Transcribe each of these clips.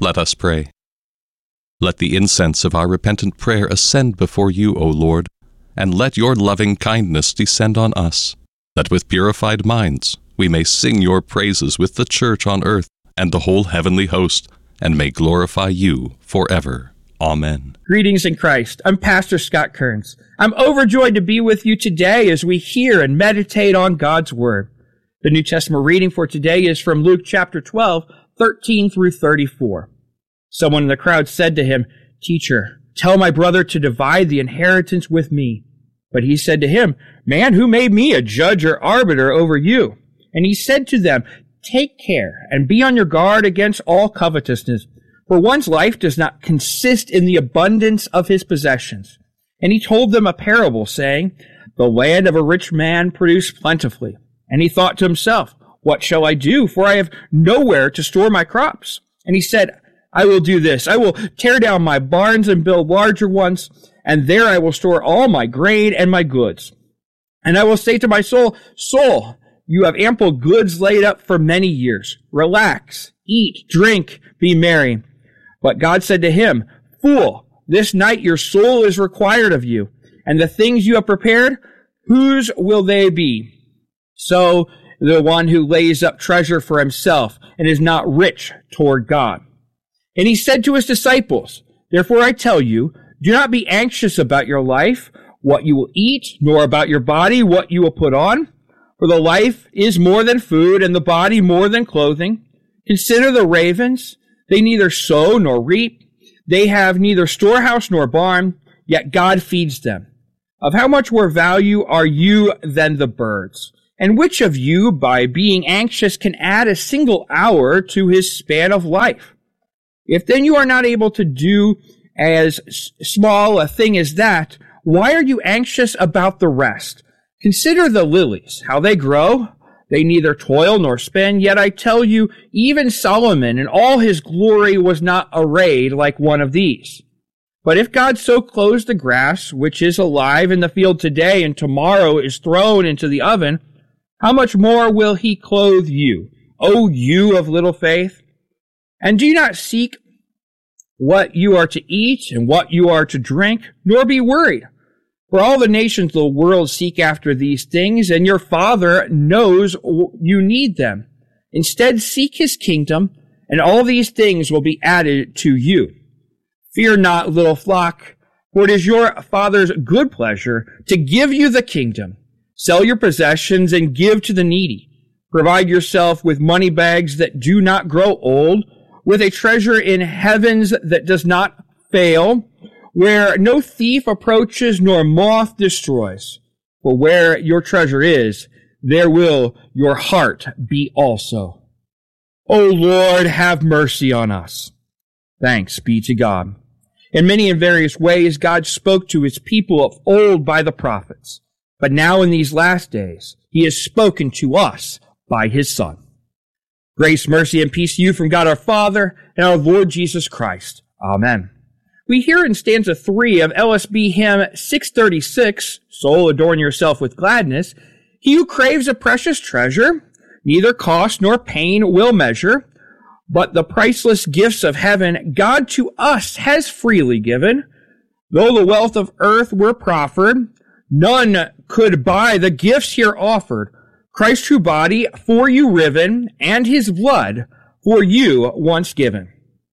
Let us pray. Let the incense of our repentant prayer ascend before you, O Lord, and let your loving kindness descend on us, that with purified minds we may sing your praises with the church on earth and the whole heavenly host, and may glorify you forever. Amen. Greetings in Christ. I'm Pastor Scott Kearns. I'm overjoyed to be with you today as we hear and meditate on God's Word. The New Testament reading for today is from Luke chapter 12, 13 through 34. Someone in the crowd said to him, "Teacher, tell my brother to divide the inheritance with me." But he said to him, "Man, who made me a judge or arbiter over you?" And he said to them, "Take care and be on your guard against all covetousness, for one's life does not consist in the abundance of his possessions." And he told them a parable, saying, "The land of a rich man produced plentifully. And he thought to himself, 'What shall I do? For I have nowhere to store my crops.' And he said, 'I will do this. I will tear down my barns and build larger ones, and there I will store all my grain and my goods. And I will say to my soul, Soul, you have ample goods laid up for many years. Relax, eat, drink, be merry.' But God said to him, 'Fool, this night your soul is required of you, and the things you have prepared, whose will they be?' So the one who lays up treasure for himself and is not rich toward God." And he said to his disciples, "Therefore I tell you, do not be anxious about your life, what you will eat, nor about your body, what you will put on. For the life is more than food, and the body more than clothing. Consider the ravens. They neither sow nor reap. They have neither storehouse nor barn, yet God feeds them. Of how much more value are you than the birds? And which of you, by being anxious, can add a single hour to his span of life? If then you are not able to do as small a thing as that, why are you anxious about the rest? Consider the lilies, how they grow. They neither toil nor spin, yet I tell you, even Solomon in all his glory was not arrayed like one of these. But if God so clothes the grass, which is alive in the field today and tomorrow is thrown into the oven, how much more will he clothe you, O you of little faith? And do not seek what you are to eat and what you are to drink, nor be worried. For all the nations of the world seek after these things, and your Father knows you need them. Instead, seek his kingdom, and all these things will be added to you. Fear not, little flock, for it is your Father's good pleasure to give you the kingdom. Sell your possessions and give to the needy. Provide yourself with money bags that do not grow old, with a treasure in heavens that does not fail, where no thief approaches nor moth destroys. For where your treasure is, there will your heart be also. O Lord, have mercy on us. Thanks be to God. In many and various ways, God spoke to his people of old by the prophets. But now in these last days, he has spoken to us by his Son. Grace, mercy, and peace to you from God our Father and our Lord Jesus Christ. Amen. We hear in stanza 3 of LSB hymn 636, "Soul, adorn yourself with gladness," "He who craves a precious treasure, neither cost nor pain will measure, but the priceless gifts of heaven God to us has freely given. Though the wealth of earth were proffered, none could buy the gifts here offered. Christ's true body for you riven, and his blood for you once given."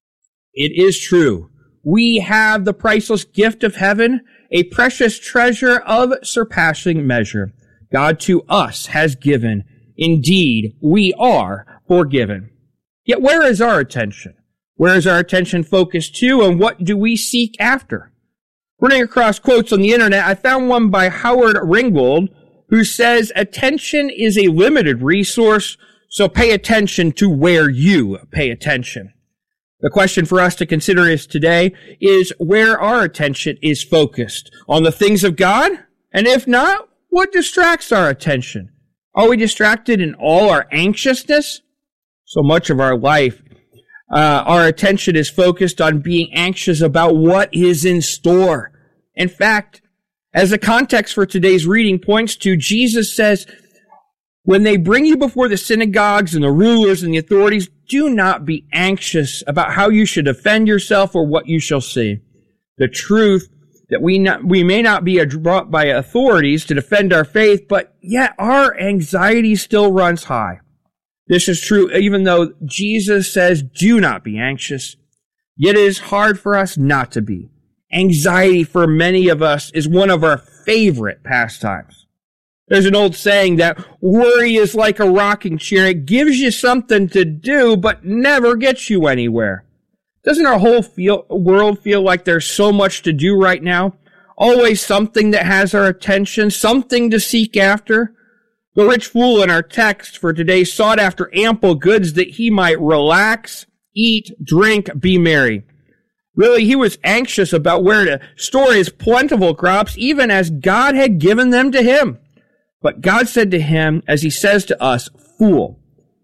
It is true. We have the priceless gift of heaven, a precious treasure of surpassing measure. God to us has given. Indeed, we are forgiven. Yet where is our attention? Where is our attention focused to, and what do we seek after? Running across quotes on the internet, I found one by Howard Ringwald, who says, "Attention is a limited resource, so pay attention to where you pay attention." The question for us to consider is today is where our attention is focused. On the things of God? And if not, what distracts our attention? Are we distracted in all our anxiousness? So much of our life, our attention is focused on being anxious about what is in store. In fact, as the context for today's reading points to, Jesus says, when they bring you before the synagogues and the rulers and the authorities, do not be anxious about how you should defend yourself or what you shall see. The truth that we may not be brought by authorities to defend our faith, but yet our anxiety still runs high. This is true even though Jesus says, do not be anxious. Yet it is hard for us not to be. Anxiety for many of us is one of our favorite pastimes. There's an old saying that worry is like a rocking chair. It gives you something to do, but never gets you anywhere. Doesn't our whole world feel like there's so much to do right now? Always something that has our attention, something to seek after. The rich fool in our text for today sought after ample goods that he might relax, eat, drink, be merry. Really, he was anxious about where to store his plentiful crops, even as God had given them to him. But God said to him, as he says to us, fool,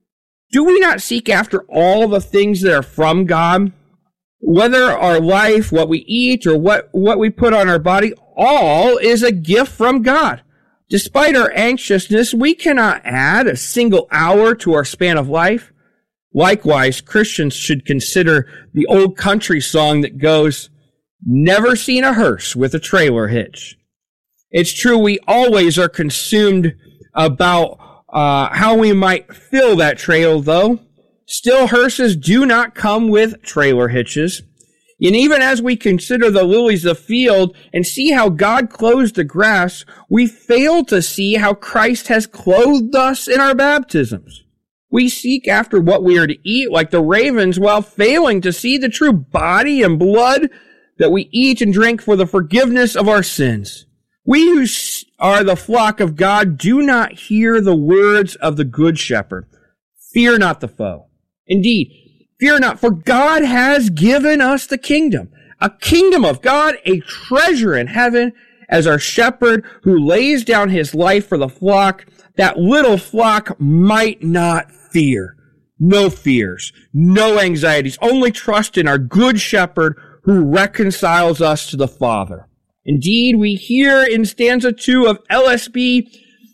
do we not seek after all the things that are from God? Whether our life, what we eat, or what we put on our body, all is a gift from God. Despite our anxiousness, we cannot add a single hour to our span of life. Likewise, Christians should consider the old country song that goes, never seen a hearse with a trailer hitch. It's true, we always are consumed about how we might fill that trailer, though. Still, hearses do not come with trailer hitches. And even as we consider the lilies of the field and see how God clothes the grass, we fail to see how Christ has clothed us in our baptisms. We seek after what we are to eat like the ravens while failing to see the true body and blood that we eat and drink for the forgiveness of our sins. We who are the flock of God do not hear the words of the Good Shepherd. Fear not the foe. Indeed, fear not, for God has given us the kingdom, a kingdom of God, a treasure in heaven, as our shepherd who lays down his life for the flock, that little flock might not fear. No fears, no anxieties, only trust in our good shepherd who reconciles us to the Father. Indeed, we hear in stanza 2 of LSB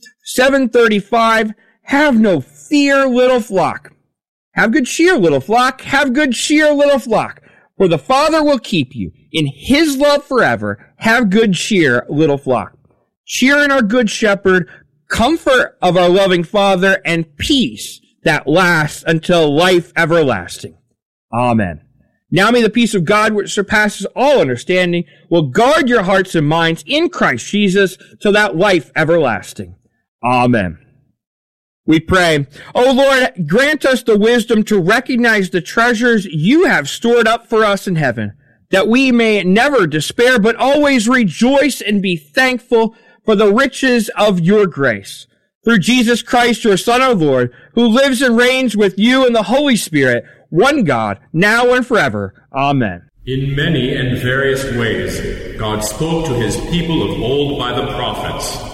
735, have no fear, little flock. Have good cheer, little flock. Have good cheer, little flock. For the Father will keep you in his love forever. Have good cheer, little flock. Cheer in our good shepherd, comfort of our loving Father, and peace that lasts until life everlasting. Amen. Now may the peace of God, which surpasses all understanding, will guard your hearts and minds in Christ Jesus till that life everlasting. Amen. We pray, O Lord, grant us the wisdom to recognize the treasures you have stored up for us in heaven, that we may never despair, but always rejoice and be thankful for the riches of your grace. Through Jesus Christ, your Son, our Lord, who lives and reigns with you in the Holy Spirit, one God, now and forever. Amen. In many and various ways, God spoke to his people of old by the prophets.